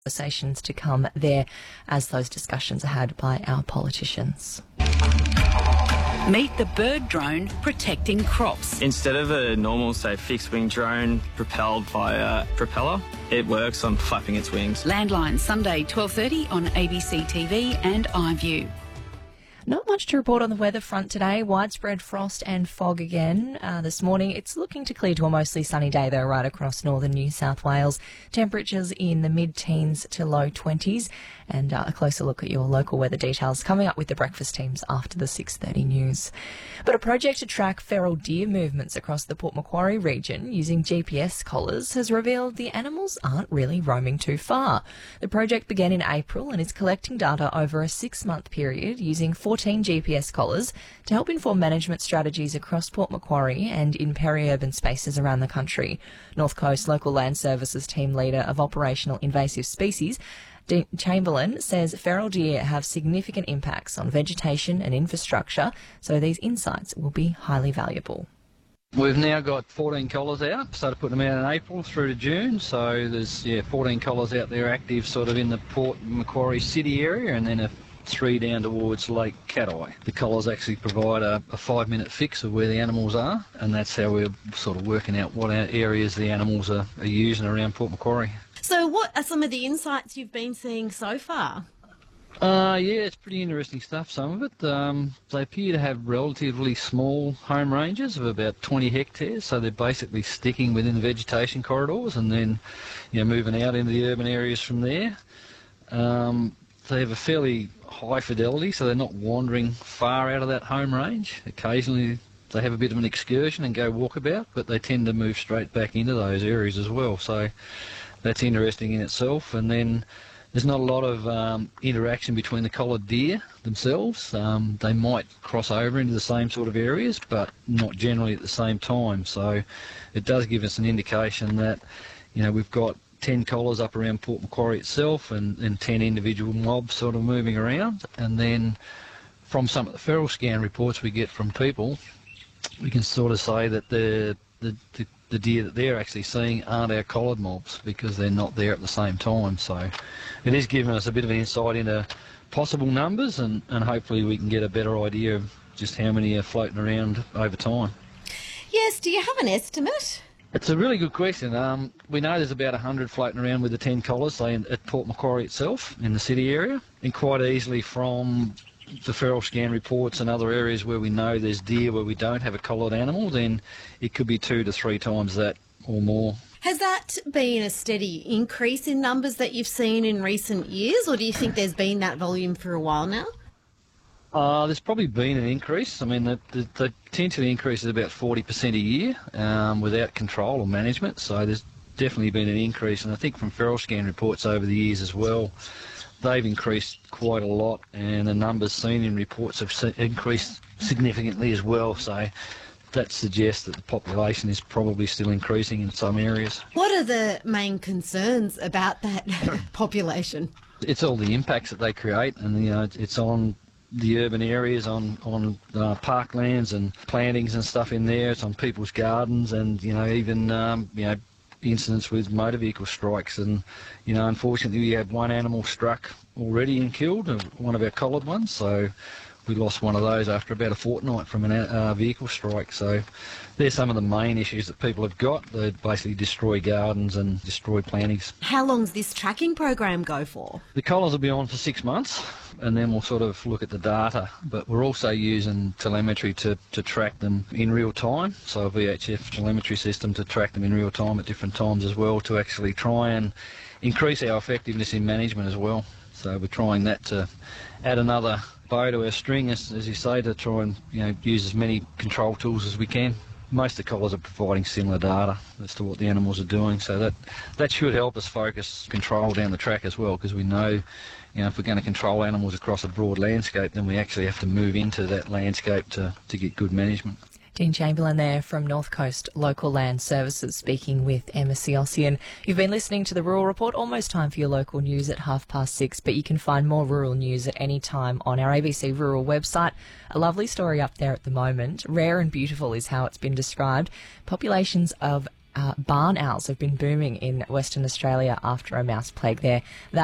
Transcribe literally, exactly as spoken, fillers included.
Conversations to come there as those discussions are had by our politicians. Meet the bird drone protecting crops. Instead of a normal, say, fixed-wing drone propelled by a propeller, it works on flapping its wings. Landline, Sunday, twelve thirty on A B C T V and iView. Not much to report on the weather front today. Widespread frost and fog again uh, this morning. It's looking to clear to a mostly sunny day, though, right across northern New South Wales. Temperatures in the mid-teens to low twenties. And uh, a closer look at your local weather details coming up with the breakfast teams after the six thirty news. But a project to track feral deer movements across the Port Macquarie region using G P S collars has revealed the animals aren't really roaming too far. The project began in April and is collecting data over a six-month period using fourteen G P S collars to help inform management strategies across Port Macquarie and in peri-urban spaces around the country. North Coast Local Land Services team leader of Operational Invasive Species, Dean Chamberlain, says feral deer have significant impacts on vegetation and infrastructure, so these insights will be highly valuable. We've now got fourteen collars out, started putting them out in April through to June, so there's yeah fourteen collars out there active sort of in the Port Macquarie city area, and then a three down towards Lake Cat-Eye. The collars actually provide a, a five minute fix of where the animals are, and that's how we're sort of working out what areas the animals are, are using around Port Macquarie. So what are some of the insights you've been seeing so far? Uh, yeah, it's pretty interesting stuff, some of it. Um, they appear to have relatively small home ranges of about twenty hectares, so they're basically sticking within the vegetation corridors and then, you know, moving out into the urban areas from there. Um, they have a fairly high fidelity, so they're not wandering far out of that home range. Occasionally they have a bit of an excursion and go walkabout, but they tend to move straight back into those areas as well, so that's interesting in itself. And then there's not a lot of um, interaction between the collared deer themselves. Um, they might cross over into the same sort of areas, but not generally at the same time. So it does give us an indication that, you know, we've got ten collars up around Port Macquarie itself and, and ten individual mobs sort of moving around. And then from some of the feral scan reports we get from people, we can sort of say that the the, the the deer that they're actually seeing aren't our collared mobs because they're not there at the same time. So it is giving us a bit of an insight into possible numbers, and, and hopefully we can get a better idea of just how many are floating around over time. Yes, do you have an estimate? It's a really good question. Um, we know there's about one hundred floating around with the ten collars, say, in, at Port Macquarie itself, in the city area, and quite easily from the feral scan reports and other areas where we know there's deer where we don't have a collared animal, then it could be two to three times that or more. Has that been a steady increase in numbers that you've seen in recent years, or do you think there's been that volume for a while now? Uh, there's probably been an increase. I mean, the, the, the potential increase is about forty percent a year um, without control or management, so there's definitely been an increase. And I think from feral scan reports over the years as well, they've increased quite a lot, and the numbers seen in reports have increased significantly as well. So that suggests that the population is probably still increasing in some areas. What are the main concerns about that population? It's all the impacts that they create, and you know, it's on the urban areas, on on uh, parklands and plantings and stuff in there. It's on people's gardens, and you know, even um, you know, incidents with motor vehicle strikes. And you know, unfortunately we had one animal struck already and killed, one of our collared ones, so we lost one of those after about a fortnight from a uh, vehicle strike. So they're some of the main issues that people have got. They basically destroy gardens and destroy plantings. How long's this tracking program go for? The collars will be on for six months, and then we'll sort of look at the data, but we're also using telemetry to, to track them in real time, so a V H F telemetry system to track them in real time at different times as well, to actually try and increase our effectiveness in management as well. So we're trying that to add another bow to our string, as, as you say, to try and you know use as many control tools as we can. Most of the collars are providing similar data as to what the animals are doing, so that that should help us focus control down the track as well, because we know, you know, if we're going to control animals across a broad landscape, then we actually have to move into that landscape to, to get good management. Dean Chamberlain there from North Coast Local Land Services speaking with Emma Siosian. You've been listening to the Rural Report. Almost time for your local news at half past six, but you can find more rural news at any time on our A B C Rural website. A lovely story up there at the moment. Rare and beautiful is how it's been described. Populations of uh, barn owls have been booming in Western Australia after a mouse plague there. That